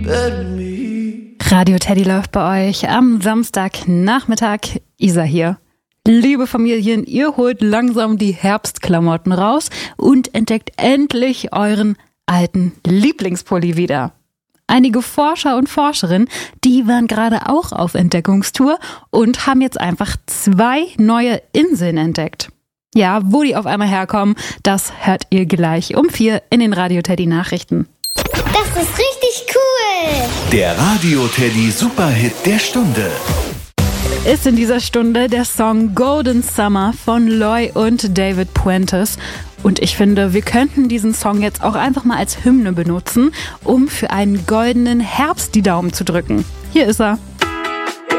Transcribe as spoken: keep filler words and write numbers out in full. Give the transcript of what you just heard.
and me. Radio Teddy läuft bei euch am Samstagnachmittag. Isa hier. Liebe Familien, ihr holt langsam die Herbstklamotten raus und entdeckt endlich euren alten Lieblingspulli wieder. Einige Forscher und Forscherinnen, die waren gerade auch auf Entdeckungstour und haben jetzt einfach zwei neue Inseln entdeckt. Ja, wo die auf einmal herkommen, das hört ihr gleich um vier in den Radio Teddy Nachrichten. Das ist richtig cool! Der Radio Teddy Superhit der Stunde. Ist in dieser Stunde der Song Golden Summer von Loy und David Puentes. Und ich finde, wir könnten diesen Song jetzt auch einfach mal als Hymne benutzen, um für einen goldenen Herbst die Daumen zu drücken. Hier ist er.